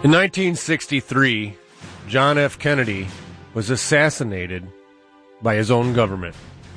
In 1963, John F. Kennedy was assassinated by his own government.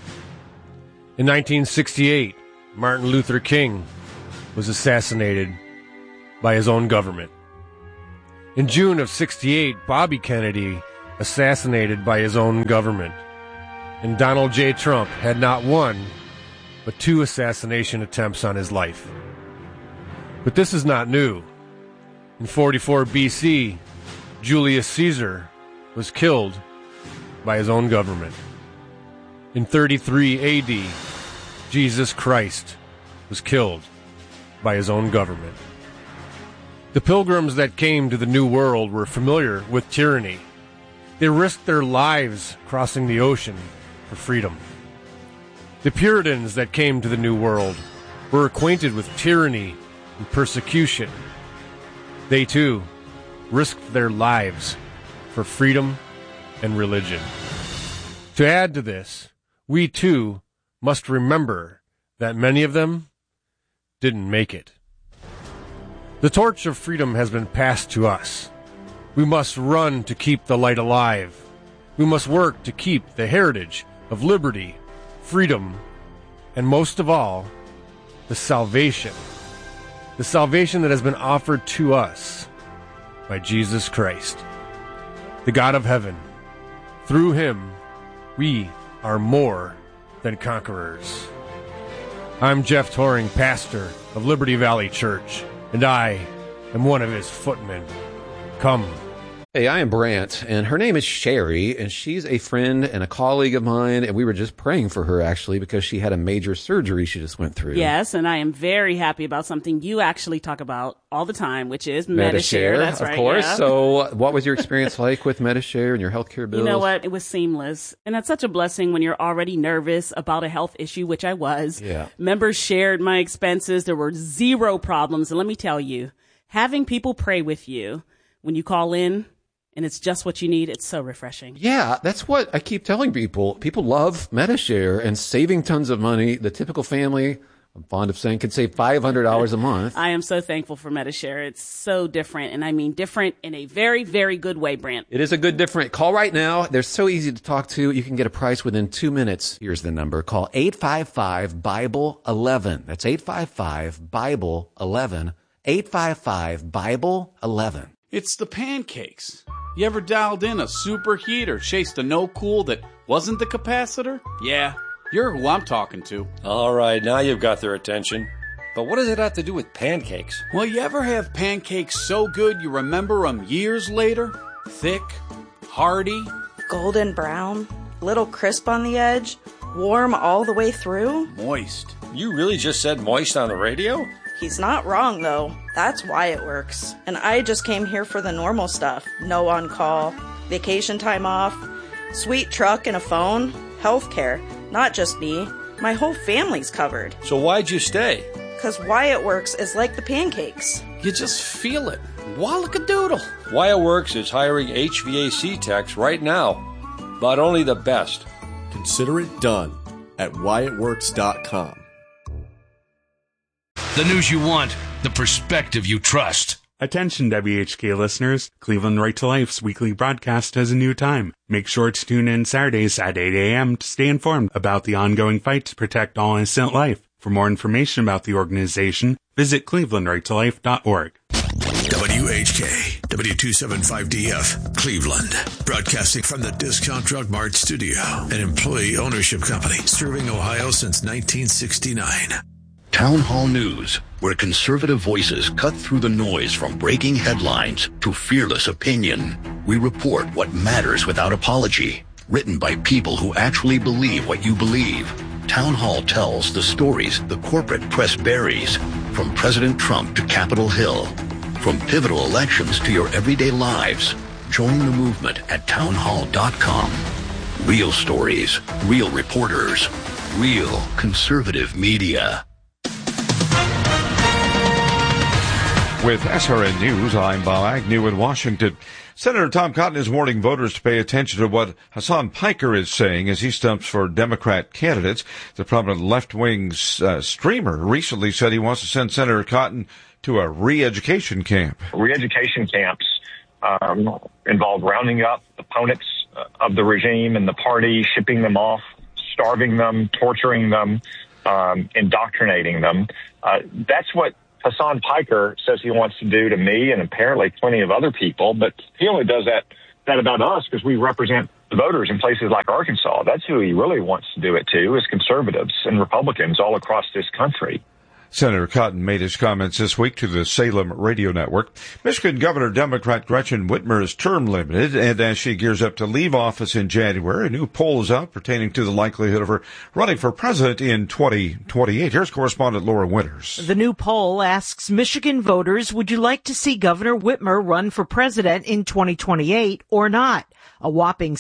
In 1968, Martin Luther King was assassinated by his own government. In June of '68, Bobby Kennedy assassinated by his own government. And Donald J. Trump had not one, but 2 assassination attempts on his life. But this is not new. In 44 BC, Julius Caesar was killed by his own government. In 33 AD, Jesus Christ was killed by his own government. The pilgrims that came to the New World were familiar with tyranny. They risked their lives crossing the ocean for freedom. The Puritans that came to the New World were acquainted with tyranny and persecution. They too risked their lives for freedom and religion. To add to this, we too must remember that many of them didn't make it. The torch of freedom has been passed to us. We must run to keep the light alive. We must work to keep the heritage of liberty, freedom, and most of all, the salvation that has been offered to us by Jesus Christ, the God of heaven. Through him, we are more than conquerors. I'm Jeff Toring, pastor of Liberty Valley Church, and I am one of his footmen. Come. Hey, I am Brant, and her name is Sherry, and she's a friend and a colleague of mine, and we were just praying for her, actually, because she had a major surgery she just went through. Yes, and I am very happy about something you actually talk about all the time, which is Medi-Share. That's right, of course. Yeah. So what was your experience like with Medi-Share and your healthcare bills? You know what? It was seamless, and that's such a blessing when you're already nervous about a health issue, which I was. Yeah. Members shared my expenses. There were 0 problems, and let me tell you, having people pray with you when you call in, and it's just what you need. It's so refreshing. Yeah, that's what I keep telling people. People love Medi-Share and saving tons of money. The typical family, I'm fond of saying, can save $500 a month. I am so thankful for Medi-Share. It's so different, and I mean different in a very, very good way, Brant. It is a good different. Call right now. They're so easy to talk to. You can get a price within 2 minutes. Here's the number. Call 855-BIBLE-11. That's 855-BIBLE-11. 855-BIBLE-11. It's the pancakes. You ever dialed in a superheat or chased a no-cool that wasn't the capacitor? Yeah, you're who I'm talking to. All right, now you've got their attention. But what does it have to do with pancakes? Well, you ever have pancakes so good you remember them years later? Thick, hearty, golden brown, little crisp on the edge, warm all the way through. Moist. You really just said moist on the radio? He's not wrong, though. That's why it works. And I just came here for the normal stuff. No on-call, vacation time off, sweet truck and a phone, healthcare. Not just me. My whole family's covered. So why'd you stay? 'Cause Wyatt Works is like the pancakes. You just feel it. Wallakadoodle. Wyatt Works is hiring HVAC techs right now, but only the best. Consider it done at WyattWorks.com. The news you want, the perspective you trust. Attention WHK listeners, Cleveland Right to Life's weekly broadcast has a new time. Make sure to tune in Saturdays at 8 a.m. to stay informed about the ongoing fight to protect all innocent life. For more information about the organization, visit clevelandrighttolife.org. WHK, W275DF, Cleveland. Broadcasting from the Discount Drug Mart studio, an employee ownership company serving Ohio since 1969. Town Hall News, where conservative voices cut through the noise from breaking headlines to fearless opinion. We report what matters without apology. Written by people who actually believe what you believe. Town Hall tells the stories the corporate press buries, from President Trump to Capitol Hill. From pivotal elections to your everyday lives. Join the movement at townhall.com. Real stories, real reporters, real conservative media. With SRN News, I'm Bob Agnew in Washington. Senator Tom Cotton is warning voters to pay attention to what Hassan Piker is saying as he stumps for Democrat candidates. The prominent left-wing streamer recently said he wants to send Senator Cotton to a re-education camp. Re-education camps involve rounding up opponents of the regime and the party, shipping them off, starving them, torturing them, indoctrinating them. That's what Hasan Piker says he wants to do to me and apparently plenty of other people, but he only does that about us because we represent the voters in places like Arkansas. That's who he really wants to do it to, is conservatives and Republicans all across this country. Senator Cotton made his comments this week to the Salem Radio Network. Michigan Governor Democrat Gretchen Whitmer is term limited, and as she gears up to leave office in January, a new poll is out pertaining to the likelihood of her running for president in 2028. Here's correspondent Laura Winters. The new poll asks Michigan voters, would you like to see Governor Whitmer run for president in 2028 or not? A whopping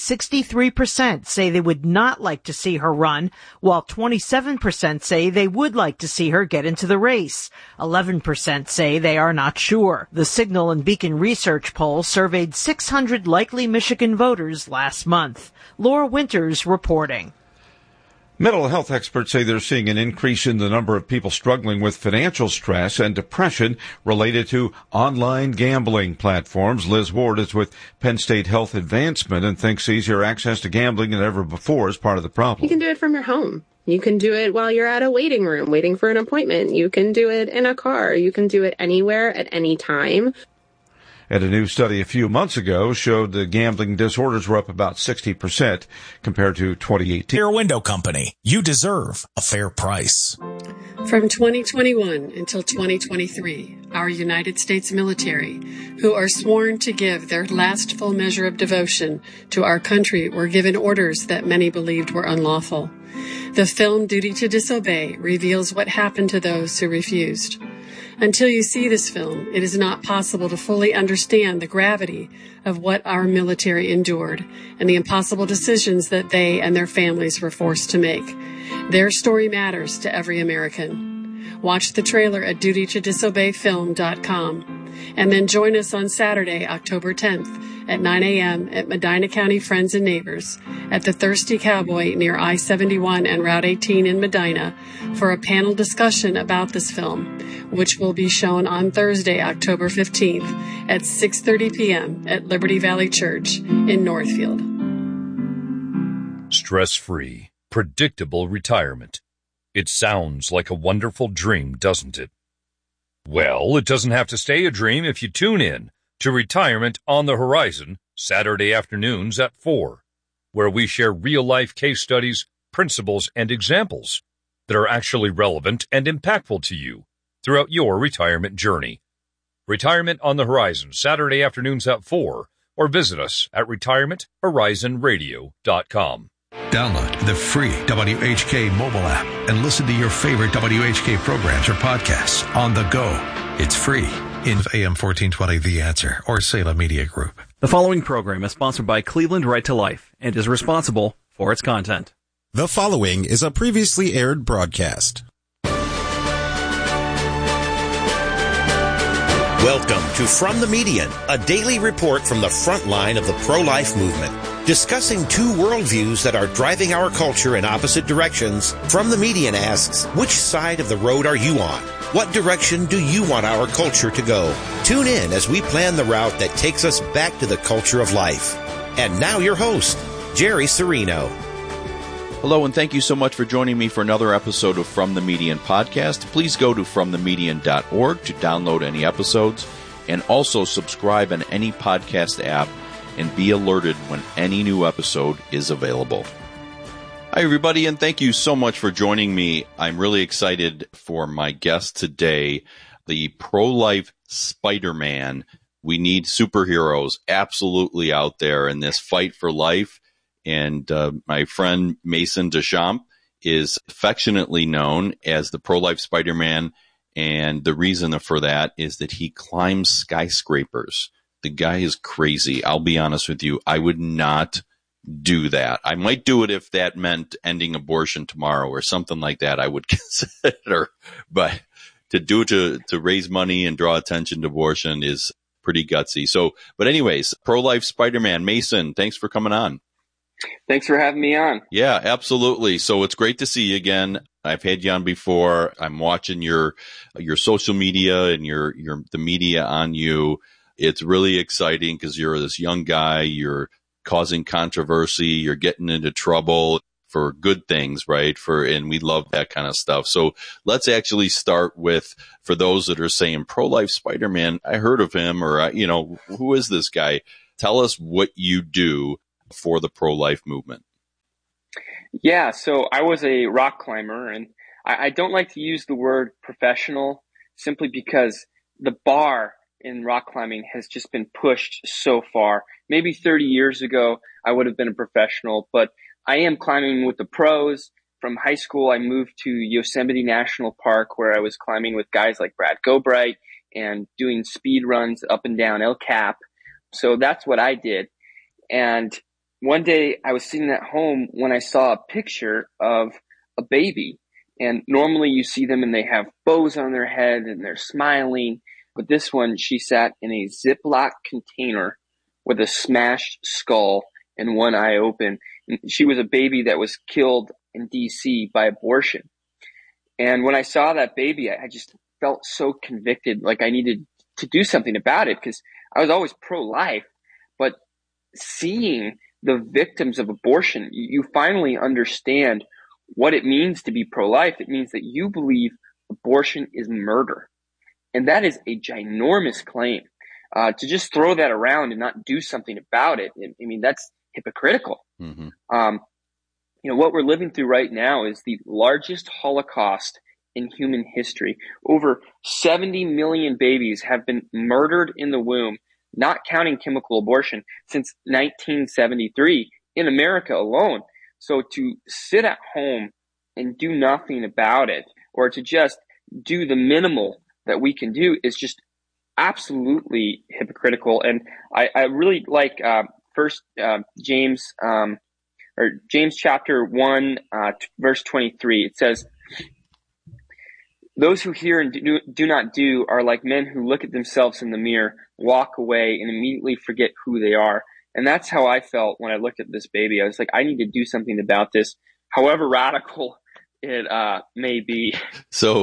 63% say they would not like to see her run, while 27% say they would like to see her get into the race. 11% say they are not sure. The Signal and Beacon Research poll surveyed 600 likely Michigan voters last month. Laura Winters reporting. Mental health experts say they're seeing an increase in the number of people struggling with financial stress and depression related to online gambling platforms. Liz Ward is with Penn State Health Advancement and thinks easier access to gambling than ever before is part of the problem. You can do it from your home. You can do it while you're at a waiting room waiting for an appointment. You can do it in a car. You can do it anywhere at any time. And a new study a few months ago showed the gambling disorders were up about 60% compared to 2018. Fair Window Company. You deserve a fair price. From 2021 until 2023, our United States military, who are sworn to give their last full measure of devotion to our country, were given orders that many believed were unlawful. The film Duty to Disobey reveals what happened to those who refused. Until you see this film, it is not possible to fully understand the gravity of what our military endured and the impossible decisions that they and their families were forced to make. Their story matters to every American. Watch the trailer at dutytodisobeyfilm.com and then join us on Saturday, October 10th at 9 a.m. at Medina County Friends and Neighbors at the Thirsty Cowboy near I-71 and Route 18 in Medina for a panel discussion about this film, which will be shown on Thursday, October 15th at 6:30 p.m. at Liberty Valley Church in Northfield. Stress-free, predictable retirement. It sounds like a wonderful dream, doesn't it? Well, it doesn't have to stay a dream if you tune in to Retirement on the Horizon, Saturday afternoons at 4, where we share real-life case studies, principles, and examples that are actually relevant and impactful to you throughout your retirement journey. Retirement on the Horizon, Saturday afternoons at 4, or visit us at retirementhorizonradio.com. Download the free WHK mobile app and listen to your favorite WHK programs or podcasts on the go. It's free in AM 1420 The Answer or Salem Media Group. The following program is sponsored by Cleveland Right to Life and is responsible for its content. The following is a previously aired broadcast. Welcome to From the Median, a daily report from the front line of the pro-life movement. Discussing two worldviews that are driving our culture in opposite directions, From the Median asks, which side of the road are you on? What direction do you want our culture to go? Tune in as we plan the route that takes us back to the culture of life. And now your host, Jerry Serino. Hello, and thank you so much for joining me for another episode of From the Median podcast. Please go to fromthemedian.org to download any episodes and also subscribe on any podcast app and be alerted when any new episode is available. Hi, everybody, and thank you so much for joining me. I'm really excited for my guest today, the pro-life Spider-Man. We need superheroes absolutely out there in this fight for life. And my friend Mason Deschamps is affectionately known as the pro-life Spider-Man. And the reason for that is that he climbs skyscrapers. The guy is crazy. I'll be honest with you. I would not do that. I might do it if that meant ending abortion tomorrow or something like that. I would consider. But to do it to raise money and draw attention to abortion is pretty gutsy. So, but anyways, pro-life Spider-Man. Mason, thanks for coming on. Thanks for having me on. Yeah, absolutely. So it's great to see you again. I've had you on before. I'm watching your social media and the media on you. It's really exciting because you're this young guy. You're causing controversy. You're getting into trouble for good things, right? And we love that kind of stuff. So let's actually start with, for those that are saying pro-life Spider-Man, I heard of him, or, who is this guy? Tell us what you do for the pro-life movement. Yeah, so I was a rock climber, and I don't like to use the word professional simply because the bar in rock climbing has just been pushed so far. Maybe 30 years ago, I would have been a professional, but I am climbing with the pros. From high school, I moved to Yosemite National Park, where I was climbing with guys like Brad Gobright and doing speed runs up and down El Cap. So that's what I did. And one day I was sitting at home when I saw a picture of a baby. And normally you see them and they have bows on their head and they're smiling. But this one, she sat in a Ziploc container with a smashed skull and one eye open. And she was a baby that was killed in DC by abortion. And when I saw that baby, I just felt so convicted, like I needed to do something about it, because I was always pro-life. But seeing the victims of abortion, you finally understand what it means to be pro-life. It means that you believe abortion is murder. And that is a ginormous claim. To just throw that around and not do something about it, I mean, that's hypocritical. Mm-hmm. What we're living through right now is the largest Holocaust in human history. Over 70 million babies have been murdered in the womb, not counting chemical abortion, since 1973 in America alone. So to sit at home and do nothing about it, or to just do the minimal that we can do, is just absolutely hypocritical. And I really like James chapter 1, verse 23. It says, "Those who hear and do not do are like men who look at themselves in the mirror, walk away, and immediately forget who they are." And that's how I felt when I looked at this baby. I was like, I need to do something about this, however radical it may be. So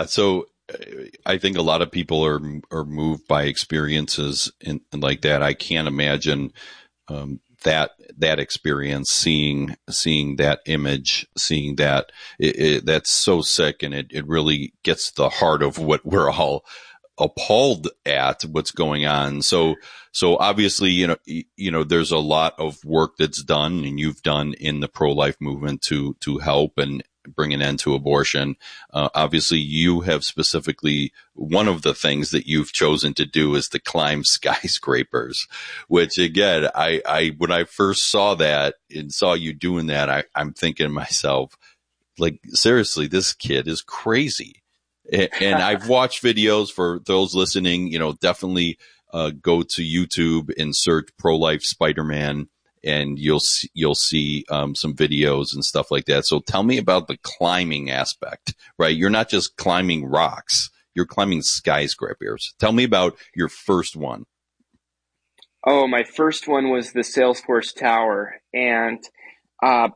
I think a lot of people are moved by experiences and like that. I can't imagine that experience, seeing that image, seeing that that's so sick, and it really gets to the heart of what we're all appalled at, what's going on. So obviously, there's a lot of work that's done and you've done in the pro-life movement to help and bring an end to abortion. Obviously you have specifically, one of the things that you've chosen to do is to climb skyscrapers, which again, when I first saw that and saw you doing that, I'm thinking to myself, like, seriously, this kid is crazy. And I've watched videos. For those listening, definitely go to YouTube and search pro-life Spider-Man, and you'll see some videos and stuff like that. So tell me about the climbing aspect, right? You're not just climbing rocks, you're climbing skyscrapers. Tell me about your first one. Oh, my first one was the Salesforce Tower. And, I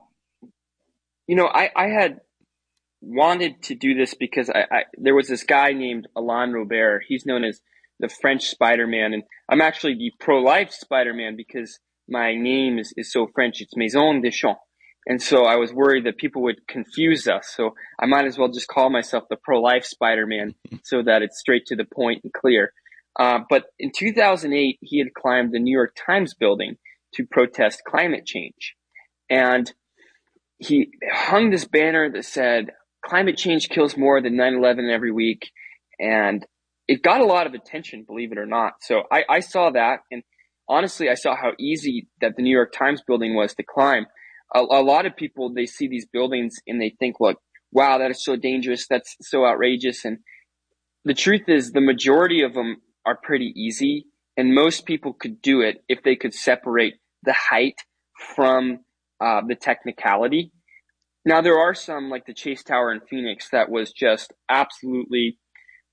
had wanted to do this because there was this guy named Alain Robert. He's known as the French Spider-Man. And I'm actually the pro-life Spider-Man because my name is so French. It's Maison Deschamps. And so I was worried that people would confuse us. So I might as well just call myself the pro-life Spider-Man so that it's straight to the point and clear. But in 2008, he had climbed the New York Times building to protest climate change. And he hung this banner that said, "Climate change kills more than 9/11 every week." And it got a lot of attention, believe it or not. So I saw that. And honestly, I saw how easy that the New York Times building was to climb. A lot of people, they see these buildings and they think, look, wow, that is so dangerous. That's so outrageous. And the truth is, the majority of them are pretty easy. And most people could do it if they could separate the height from the technicality. Now, there are some, like the Chase Tower in Phoenix, that was just absolutely,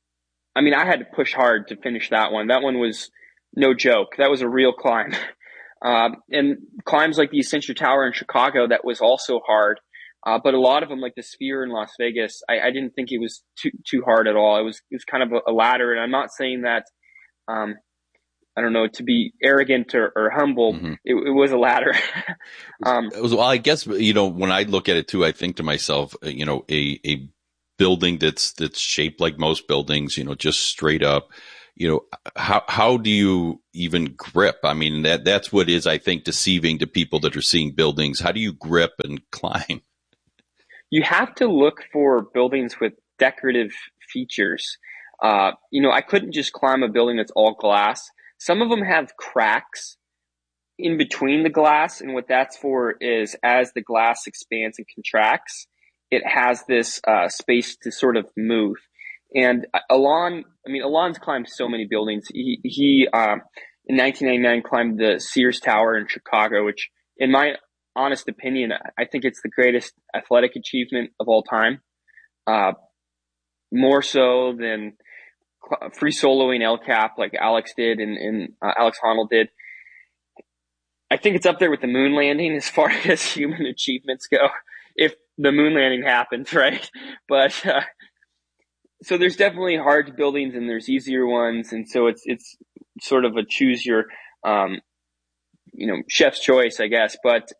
I had to push hard to finish that one. That one was no joke. That was a real climb. And climbs like the Essentia Tower in Chicago, that was also hard. But a lot of them, like the Sphere in Las Vegas, I didn't think it was too hard at all. It was kind of a ladder. And I'm not saying that, I don't know, to be arrogant or humble. Mm-hmm. It was a ladder. Well, I guess, when I look at it too, I think to myself, a building that's shaped like most buildings, just straight up, how do you even grip? I mean, that's what is, I think, deceiving to people that are seeing buildings. How do you grip and climb? You have to look for buildings with decorative features. I couldn't just climb a building that's all glass. Some of them have cracks in between the glass, and what that's for is as the glass expands and contracts, it has this space to sort of move. And Alon's climbed so many buildings. He in 1999 climbed the Sears Tower in Chicago, which, in my honest opinion, I think it's the greatest athletic achievement of all time. More so than free soloing El Cap like Alex did and Alex Honnold did. I think it's up there with the moon landing as far as human achievements go, if the moon landing happened, right? But so there's definitely hard buildings and there's easier ones, and so it's sort of a choose your chef's choice, I guess. But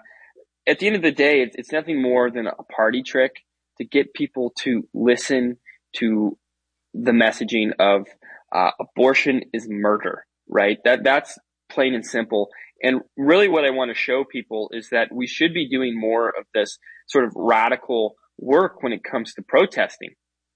at the end of the day, it's nothing more than a party trick to get people to listen to the messaging of abortion is murder, right? That's plain and simple. And really what I want to show people is that we should be doing more of this sort of radical work when it comes to protesting.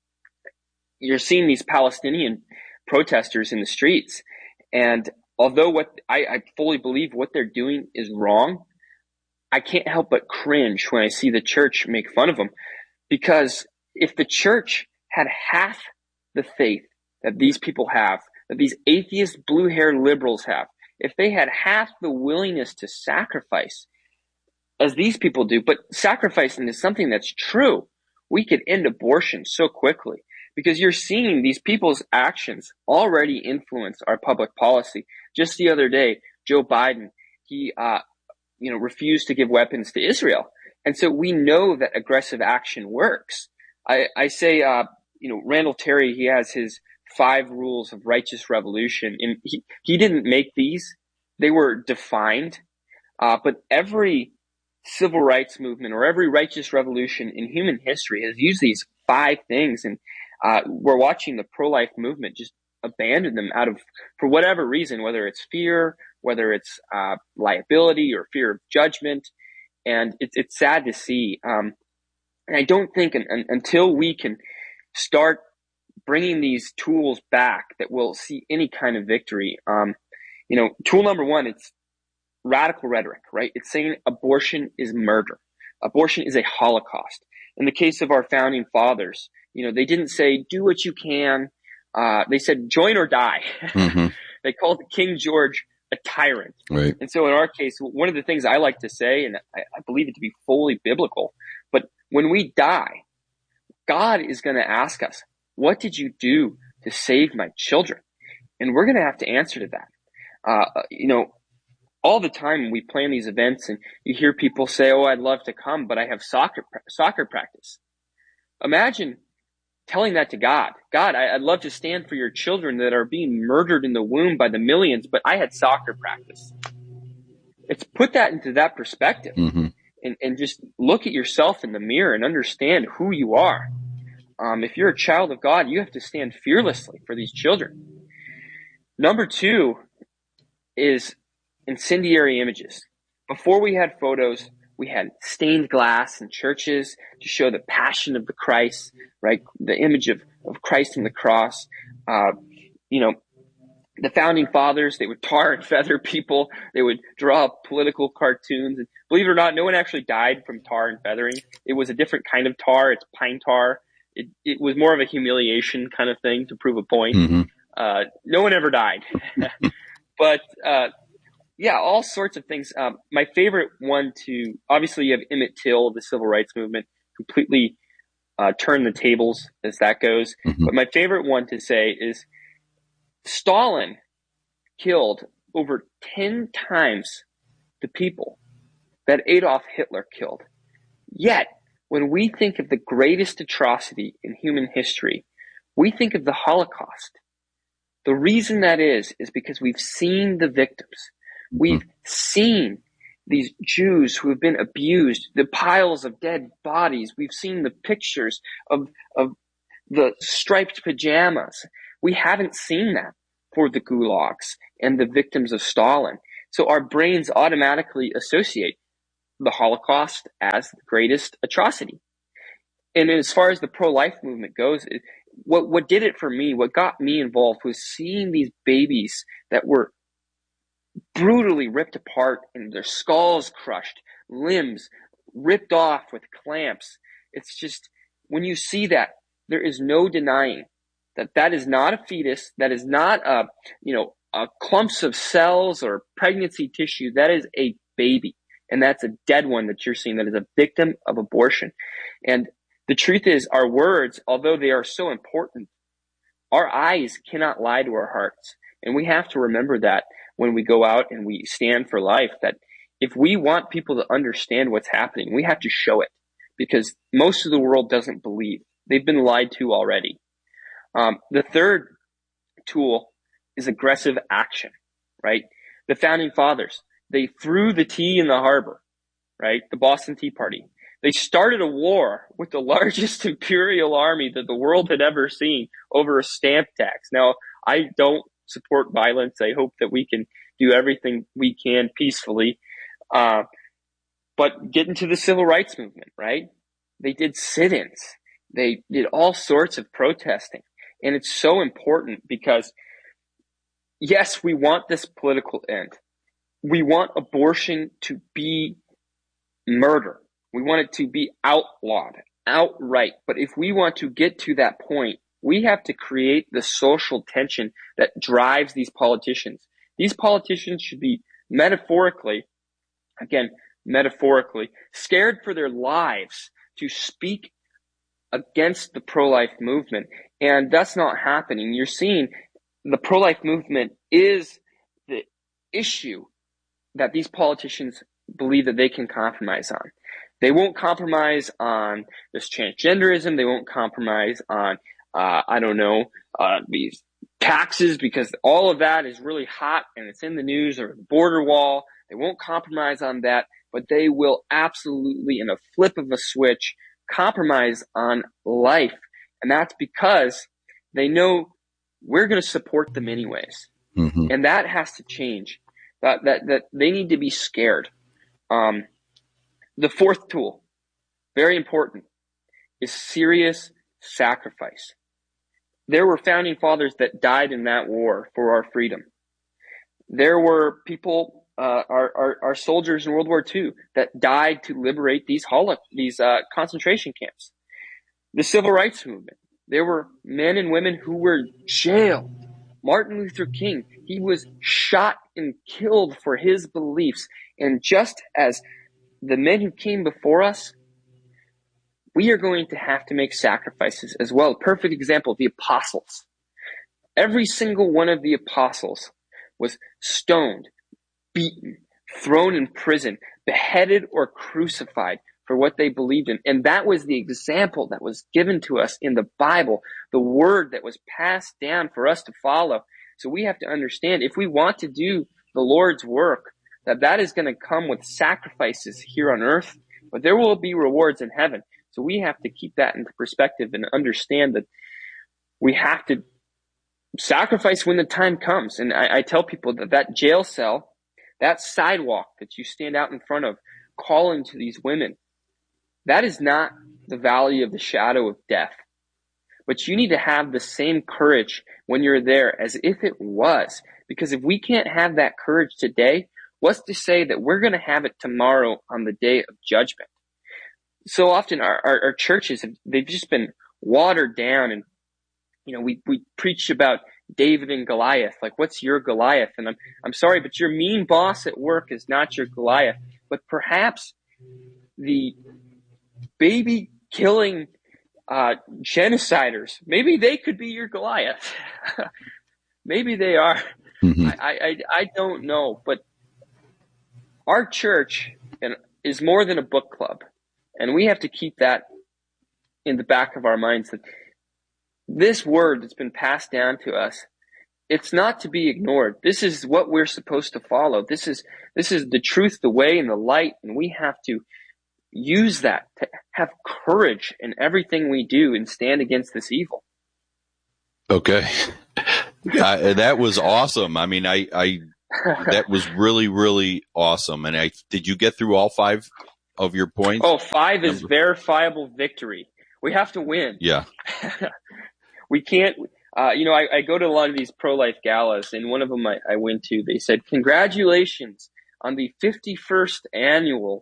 You're seeing these Palestinian protesters in the streets, and although I fully believe what they're doing is wrong, I can't help but cringe when I see the church make fun of them. Because if the church had half the faith that these people have, that these atheist blue-haired liberals have, if they had half the willingness to sacrifice as these people do, but sacrificing is something that's true, we could end abortion so quickly. Because you're seeing these people's actions already influence our public policy. Just the other day, Joe Biden, he refused to give weapons to Israel. And so we know that aggressive action works. I say, Randall Terry, he has his 5 rules of righteous revolution, and he didn't make these. They were defined. But every civil rights movement or every righteous revolution in human history has used these 5 things. And we're watching the pro-life movement just abandon them for whatever reason, whether it's fear, whether it's liability or fear of judgment. And it's sad to see. And I don't think until we can start bringing these tools back that we'll see any kind of victory. Tool number 1, it's radical rhetoric, right? It's saying abortion is murder. Abortion is a Holocaust. In the case of our founding fathers, they didn't say, do what you can. They said, join or die. Mm-hmm. They called King George a tyrant. Right. And so in our case, one of the things I like to say, and I believe it to be fully biblical, but when we die, God is going to ask us, what did you do to save my children? And we're going to have to answer to that. All the time we plan these events and you hear people say, oh, I'd love to come, but I have soccer practice. Imagine telling that to God. God, I'd love to stand for your children that are being murdered in the womb by the millions, but I had soccer practice. It's put that into that perspective. Mm-hmm. And just look at yourself in the mirror and understand who you are. If you're a child of God, you have to stand fearlessly for these children. Number 2 is incendiary images. Before we had photos, we had stained glass in churches to show the passion of the Christ, right? The image of Christ on the cross. The founding fathers, they would tar and feather people. They would draw up political cartoons. And believe it or not, no one actually died from tar and feathering. It was a different kind of tar. It's pine tar. It was more of a humiliation kind of thing to prove a point. Mm-hmm. No one ever died. But all sorts of things. My favorite one obviously you have Emmett Till, the civil rights movement, completely turn the tables as that goes. Mm-hmm. But my favorite one to say is Stalin killed over 10 times the people that Adolf Hitler killed. Yet, when we think of the greatest atrocity in human history, we think of the Holocaust. The reason that is because we've seen the victims. We've seen these Jews who have been abused, the piles of dead bodies. We've seen the pictures of the striped pajamas. We haven't seen that for the gulags and the victims of Stalin. So our brains automatically associate the Holocaust as the greatest atrocity. And as far as the pro-life movement goes, what did it for me, what got me involved, was seeing these babies that were brutally ripped apart and their skulls crushed, limbs ripped off with clamps. It's just, when you see that, there is no denying that that is not a fetus, that is not a clumps of cells or pregnancy tissue. That is a baby. And that's a dead one that you're seeing, that is a victim of abortion. And the truth is, our words, although they are so important, our eyes cannot lie to our hearts. And we have to remember that when we go out and we stand for life, that if we want people to understand what's happening, we have to show it, because most of the world doesn't believe. They've been lied to already. The third tool is aggressive action, right? The founding fathers, they threw the tea in the harbor, right? The Boston Tea Party. They started a war with the largest imperial army that the world had ever seen over a stamp tax. Now, I don't support violence. I hope that we can do everything we can peacefully. But get into the civil rights movement, right? They did sit-ins. They did all sorts of protesting. And it's so important because, yes, we want this political end. We want abortion to be murder. We want it to be outlawed, outright. But if we want to get to that point, we have to create the social tension that drives these politicians. These politicians should be metaphorically, scared for their lives to speak against the pro-life movement. And that's not happening. You're seeing the pro-life movement is the issue that these politicians believe that they can compromise on. They won't compromise on this transgenderism. They won't compromise on, these taxes, because all of that is really hot and it's in the news, or the border wall. They won't compromise on that, but they will absolutely, in a flip of a switch, compromise on life. And that's because they know we're going to support them anyways. Mm-hmm. And that has to change. That they need to be scared. The fourth tool, very important, is serious sacrifice. There were founding fathers that died in that war for our freedom. There were people, our soldiers in World War II, that died to liberate these concentration camps. The civil rights movement, there were men and women who were jailed. Martin Luther King, he was shot and killed for his beliefs. And just as the men who came before us, we are going to have to make sacrifices as well. Perfect example, the apostles. Every single one of the apostles was stoned, beaten, thrown in prison, beheaded, or crucified for what they believed in. And that was the example that was given to us in the Bible, the word that was passed down for us to follow. So we have to understand, if we want to do the Lord's work, that is going to come with sacrifices here on earth, but there will be rewards in heaven. So we have to keep that into perspective and understand that we have to sacrifice when the time comes. And I tell people that jail cell, that sidewalk that you stand out in front of, calling to these women, that is not the valley of the shadow of death. But you need to have the same courage when you're there as if it was. Because if we can't have that courage today, what's to say that we're going to have it tomorrow on the day of judgment? So often our churches, they've just been watered down, and we preach about David and Goliath. Like, what's your Goliath? And I'm sorry, but your mean boss at work is not your Goliath. But perhaps the baby killing genociders, maybe they could be your Goliath. Maybe they are. Mm-hmm. I don't know, but our church is more than a book club, and we have to keep that in the back of our minds, that this word that's been passed down to us, it's not to be ignored. This is what we're supposed to follow. This is the truth, the way, and the light, and we have to use that to have courage in everything we do and stand against this evil. Okay. That was awesome. I mean, that was really, really awesome. And did you get through all 5 of your points? Oh, 5 is verifiable victory. We have to win. Yeah. We can't, I go to a lot of these pro-life galas, and one of them I went to, they said, congratulations on the 51st annual,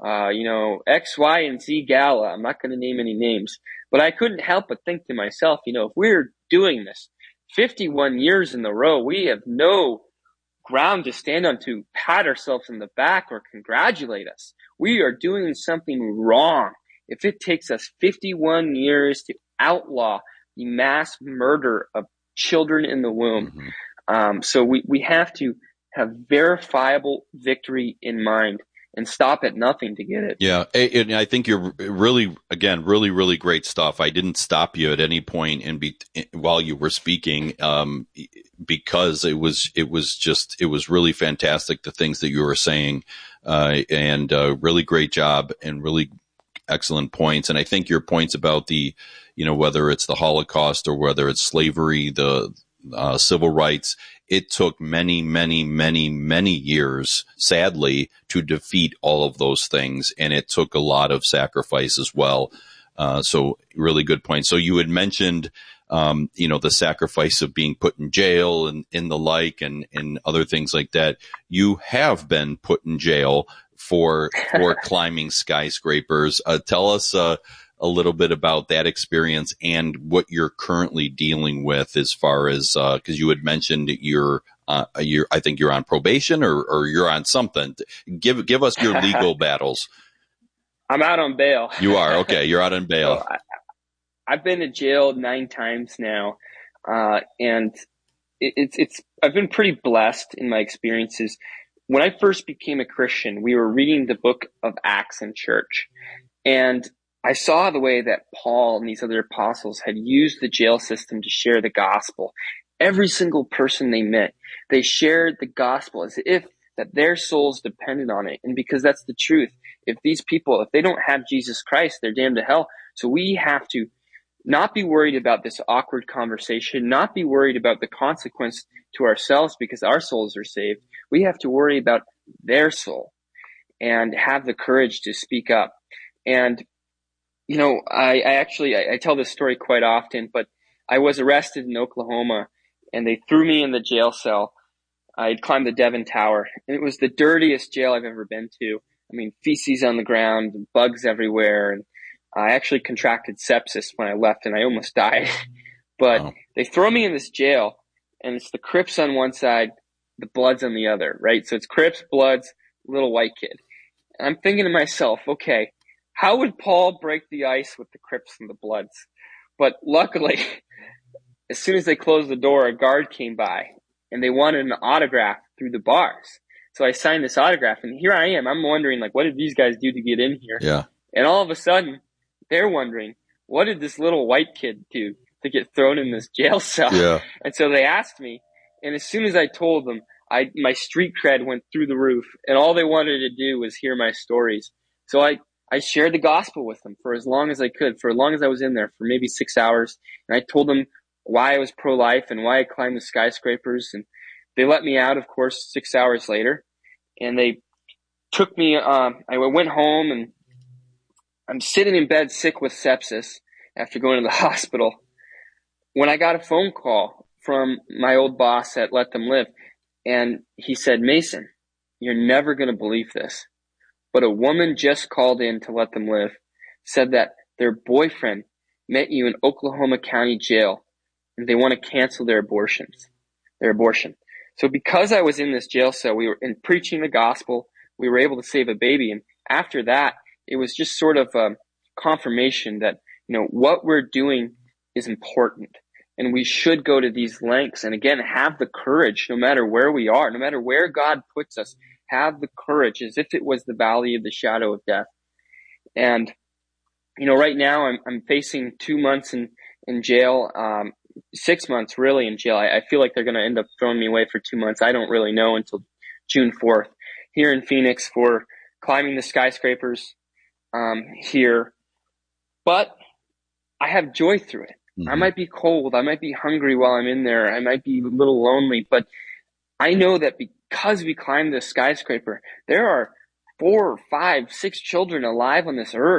X, Y, and Z gala. I'm not going to name any names, but I couldn't help but think to myself, if we're doing this 51 years in a row, we have no ground to stand on to pat ourselves in the back or congratulate us. We are doing something wrong if it takes us 51 years to outlaw the mass murder of children in the womb. Mm-hmm. So we have to have verifiable victory in mind and stop at nothing to get it. Yeah. And I think you're really, again, really, really great stuff. I didn't stop you at any point while you were speaking, because it was really fantastic, the things that you were saying, and really great job and really excellent points. And I think your points about the, whether it's the Holocaust or whether it's slavery, the civil rights, it took many, many, many, many years, sadly, to defeat all of those things. And it took a lot of sacrifice as well. So really good point. So you had mentioned, the sacrifice of being put in jail and the like, and other things like that. You have been put in jail for climbing skyscrapers. Tell us a little bit about that experience and what you're currently dealing with, as far as because you had mentioned I think you're on probation or you're on something. Give us your legal battles. I'm out on bail. You are? Okay, you're out on bail. So I've been to jail 9 times now, and I've been pretty blessed in my experiences. When I first became a Christian, we were reading the book of Acts in church, and I saw the way that Paul and these other apostles had used the jail system to share the gospel. Every single person they met, they shared the gospel as if that their souls depended on it. And because that's the truth, if these people, if they don't have Jesus Christ, they're damned to hell. So we have to not be worried about this awkward conversation, not be worried about the consequence to ourselves because our souls are saved. We have to worry about their soul and have the courage to speak up. And I tell this story quite often, but I was arrested in Oklahoma and they threw me in the jail cell. I'd climbed the Devon Tower, and it was the dirtiest jail I've ever been to. I mean, feces on the ground, and bugs everywhere. And I actually contracted sepsis when I left and I almost died. But They throw me in this jail, and it's the Crips on one side, the Bloods on the other, right? So it's Crips, Bloods, little white kid. And I'm thinking to myself, okay, how would Paul break the ice with the Crips and the Bloods? But luckily, as soon as they closed the door, a guard came by and they wanted an autograph through the bars. So I signed this autograph and here I am. I'm wondering, what did these guys do to get in here? Yeah. And all of a sudden, they're wondering, what did this little white kid do to get thrown in this jail cell? Yeah. And so they asked me, and as soon as I told them, my street cred went through the roof, and all they wanted to do was hear my stories. So I shared the gospel with them for as long as I could, for as long as I was in there, for maybe 6 hours. And I told them why I was pro-life and why I climbed the skyscrapers. And they let me out, of course, 6 hours later. And they took me, I went home and I'm sitting in bed sick with sepsis after going to the hospital when I got a phone call from my old boss at Let Them Live. And he said, Mason, you're never going to believe this, but a woman just called in to Let Them Live, said that their boyfriend met you in Oklahoma County Jail and they want to cancel their abortion. So because I was in this jail cell, we were in preaching the gospel, we were able to save a baby. And after that, it was just sort of a confirmation that, what we're doing is important. And we should go to these lengths and, again, have the courage, no matter where we are, no matter where God puts us, have the courage as if it was the valley of the shadow of death. And, right now I'm facing 2 months in jail, 6 months really in jail. I feel like they're going to end up throwing me away for 2 months. I don't really know until June 4th here in Phoenix for climbing the skyscrapers here. But I have joy through it. I might be cold. I might be hungry while I'm in there. I might be a little lonely, but I know that because we climbed this skyscraper, there are 4, 5, 6 children alive on this earth